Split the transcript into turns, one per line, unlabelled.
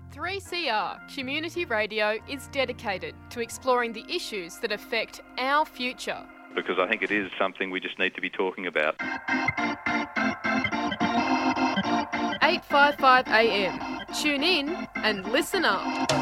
3CR Community Radio is dedicated to exploring the issues that affect our future.
Because I think it is something we just need to be talking about.
855 AM. Tune in and listen up.